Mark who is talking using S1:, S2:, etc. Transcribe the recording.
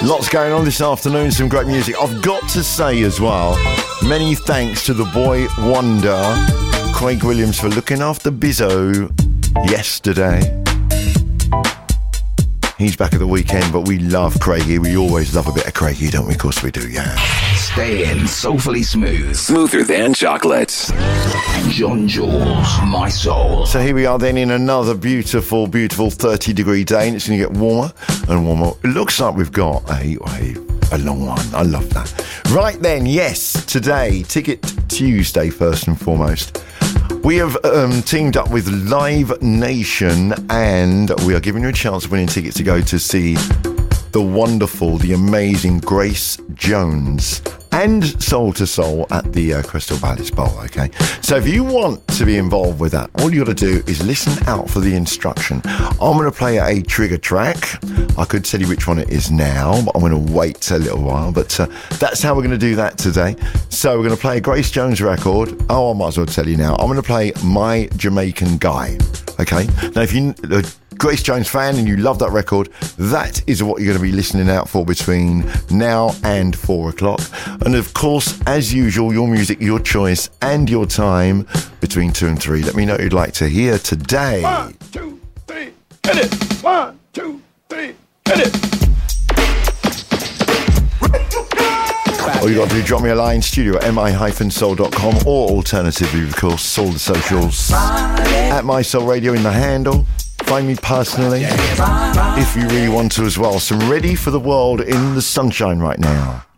S1: Lots going on this afternoon, some great music. I've got to say as well, many thanks to the boy wonder, Craig Williams, for looking after Bizzo yesterday. He's back at the weekend, but we love Craigie. We always love a bit of Craigie, don't we? Of course we do, yeah.
S2: Stay in soulfully smooth. Smoother than chocolate. John Jules, My Soul.
S1: So here we are then in another beautiful, beautiful 30-degree day, and it's going to get warmer and warmer. It looks like we've got a heat wave, a long one. I love that. Right then, yes, today, Ticket Tuesday first and foremost. We have teamed up with Live Nation, and we are giving you a chance of winning tickets to go to see the wonderful, the amazing Grace Jones and Soul to Soul at the Crystal Palace Bowl, okay? So if you want to be involved with that, all you got to do is listen out for the instruction. I'm going to play a trigger track. I could tell you which one it is now, but I'm going to wait a little while. But that's how we're going to do that today. So we're going to play a Grace Jones record. Oh, I might as well tell you now. I'm going to play My Jamaican Guy, okay? Now, if you... Grace Jones fan and you love that record, that is what you're going to be listening out for between now and 4 o'clock. And of course, as usual, your music, your choice and your time between 2 and 3. Let me know what you'd like to hear today.
S3: 1, 2, 3, hit it. 1, 2, 3, hit it.
S1: All you got to do, drop me a line, studio at mi-soul.com, or alternatively, of course, Soul the Socials at My Soul Radio in the handle. Find me personally if you really want to as well. So ready for the world in the sunshine right now.